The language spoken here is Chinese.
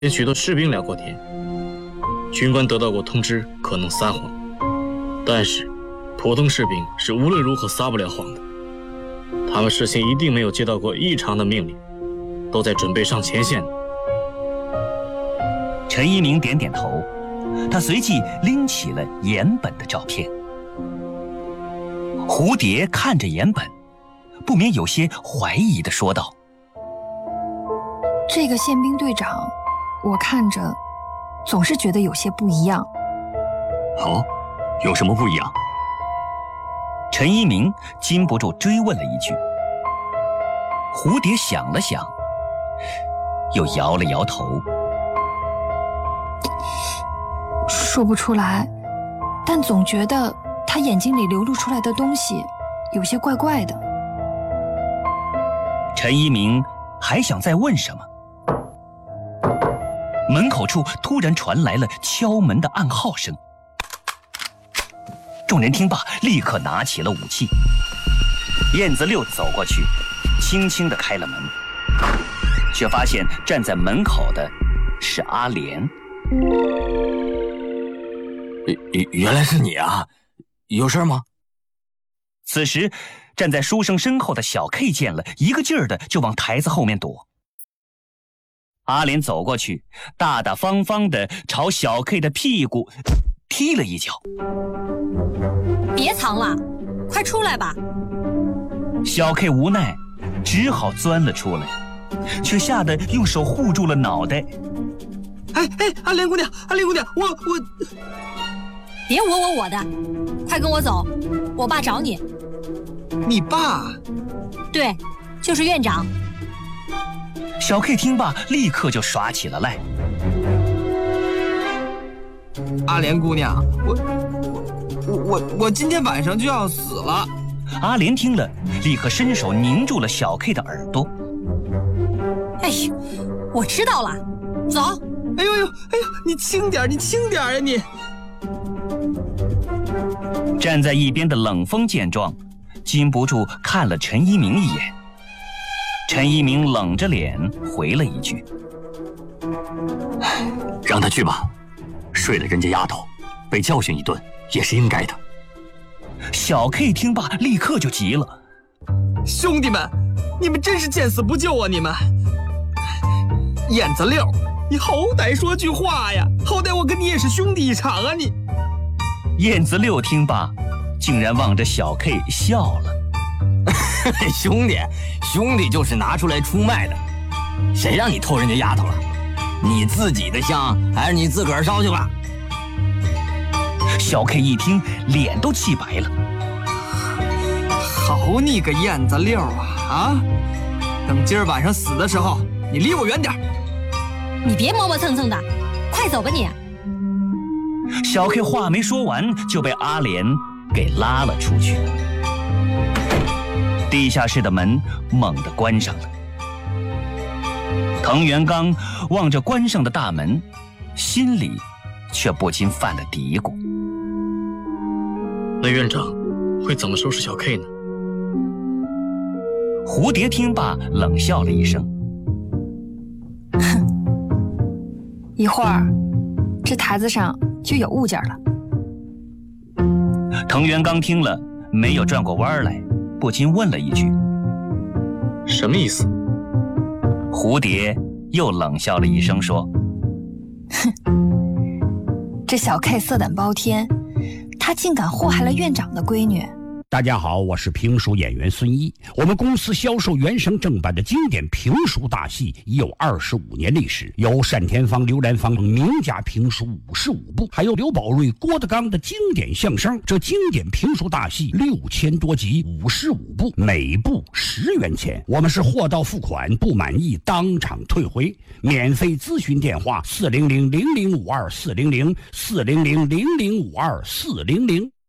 跟许多士兵聊过天，军官得到过通知，可能撒谎，但是普通士兵是无论如何撒不了谎的。他们事先一定没有接到过异常的命令，都在准备上前线。 陈一鸣点点头，他随即拎起了岩本的照片。蝴蝶看着岩本，不免有些怀疑地说道：“ 这个宪兵队长，我看着总是觉得有些不一样。” 哦，有什么不一样？ 陈一鸣禁不住追问了一句。蝴蝶想了想，又摇了摇头， 说不出来，但总觉得他眼睛里流露出来的东西有些怪怪的。 陈一鸣还想再问什么，门口处突然传来了敲门的暗号声。众人听罢，立刻拿起了武器。燕子六走过去，轻轻地开了门，却发现站在门口的是阿莲。 原来是你啊，有事吗？ 此时站在书生身后的小 K 见了，一个劲儿的就往台子后面躲。阿莲走过去，大大方方的朝小 K 的屁股踢了一脚。 别藏了，快出来吧！ 小 K 无奈，只好钻了出来，却吓得用手护住了脑袋。 阿莲姑娘，我别我的，快跟我走，我爸找你。 你爸？ 对，就是院长。 小 K 听罢，立刻就耍起了赖。 阿莲姑娘，我今天晚上就要死了。 阿莲听了，立刻伸手拧住了小 K 的耳朵。 哎呦，我知道了，走。 哎呦，你轻点呀你！ 站在一边的冷风见状，禁不住看了陈一鸣一眼。陈一鸣冷着脸回了一句：“ 让他去吧，睡了人家丫头，被教训一顿也是应该的。” 小 K 听罢，立刻就急了：“ 兄弟们，你们真是见死不救啊！你们，燕子六，你好歹说句话呀！好歹我跟你也是兄弟一场啊！你。” 燕子六听罢，竟然望着小 K 笑了。 兄弟就是拿出来出卖的，谁让你偷人家丫头了？你自己的香还是你自个儿烧去吧？ 小 K 一听，脸都气白了。 好你个燕子六啊！等今儿晚上死的时候，你离我远点。 你别磨磨蹭蹭的，快走吧你！ 小 K 话没说完，就被阿莲给拉了出去。地下室的门猛地关上了。藤原刚望着关上的大门，心里却不禁犯了嘀咕： 那院长会怎么收拾小 K 呢？ 蝴蝶听罢，冷笑了一声：“ 哼，一会儿这台子上就有物件了。” 藤原刚听了，没有转过弯来，不禁问了一句：“ 什么意思？” 蝴蝶又冷笑了一声说：“ 哼，这小 K 色胆包天，他竟敢祸害了院长的闺女。” 大家好，我是评书演员孙一。我们公司销售原声正版的经典评书大戏已有25年历史，有单田芳、刘兰芳名家评书55部，还有刘宝瑞、郭德纲的经典相声。这经典评书大戏6000多集，55部，每部10元钱。我们是货到付款，不满意当场退回。免费咨询电话：400-0052-400，400-0052-400。